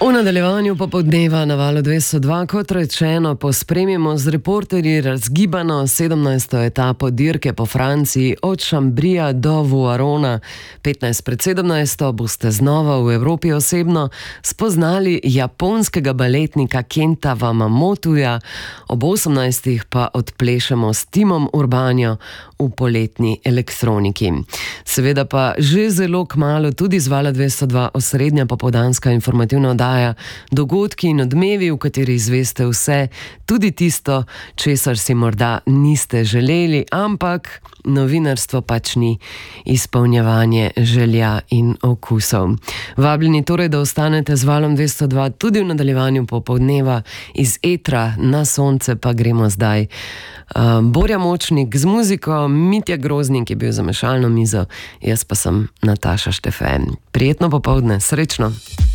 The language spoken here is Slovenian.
V nadaljevanju popoldneva na Valu 202, kot rečeno, pospremimo z reporterji razgibano 17. etapo dirke po Franciji od Chambrija do Vuarona. 15 pred 17. boste znova v Evropi osebno spoznali japonskega baletnika Kenta Wamamotoja, ob 18. pa odplešemo s Timom Urbanjo v poletni elektroniki. Seveda pa že zelo kmalu tudi z Vala 202 osrednja popoldanska informativna oddaja, dogodki in odmevi, v kateri izveste vse, tudi tisto, česar si morda niste želeli, ampak novinarstvo pač ni izpolnjevanje želja in okusov. Vabljeni torej, da ostanete z Valom 202 tudi v nadaljevanju popoldneva, iz etra na sonce pa gremo zdaj. Borja Močnik z muziko, Mitja Groznik je bil za mešalno mizo, jaz pa sem Nataša Štefe. Prijetno popoldne, srečno!